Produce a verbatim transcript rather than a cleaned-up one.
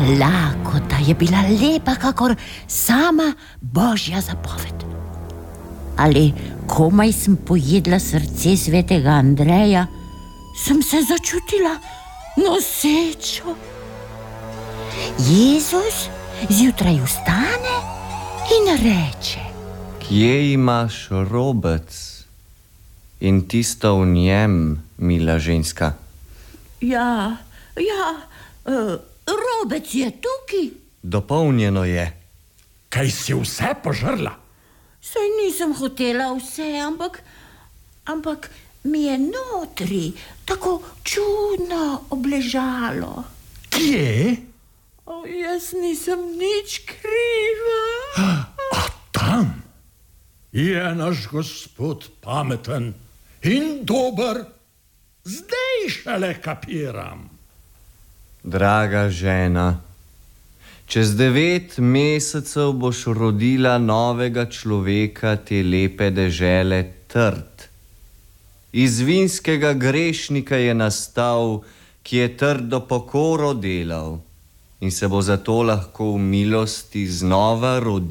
lakota je bila lepa kakor sama Božja zapoved. Ali komaj sem pojedla srce svetega Andreja, sem se začutila nosečo. Jezus zjutraj vstane in reče: Kje imaš robec in tisto v njem, mila ženska? Ja, ja, uh, robec je tukaj. Dopolnjeno je. Kaj si vse požrla? Saj nisem hotela vse, ampak, ampak mi je notri tako čudno obležalo. Kje? O, jaz nisem nič kriva. A tam je naš Gospod pameten in dober. Zdaj šele kapiram. Draga žena, čez devet mesecev boš rodila novega človeka te lepe dežele Trd. Iz vinskega grešnika je nastal, ki je trdo pokoro delal in se bo zato lahko v milosti znova rodil.